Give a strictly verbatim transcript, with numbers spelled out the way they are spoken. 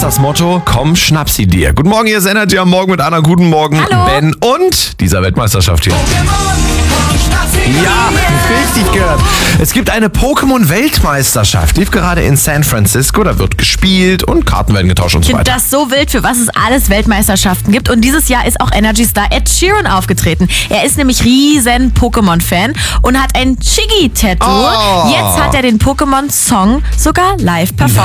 ist das Motto, komm, schnapp sie dir. Guten Morgen, hier ist Energy am Morgen mit Anna. Guten Morgen, Hallo. Ben und dieser Weltmeisterschaft hier. Ja, richtig gehört. Es gibt eine Pokémon-Weltmeisterschaft. Lief gerade in San Francisco. Da wird gespielt und Karten werden getauscht und Ich so finde weiter. das so wild, für was es alles Weltmeisterschaften gibt. Und dieses Jahr ist auch Energy-Star Ed Sheeran aufgetreten. Er ist nämlich riesen Pokémon-Fan und hat ein Chigi-Tattoo. Oh. Jetzt hat er den Pokémon-Song sogar live performt.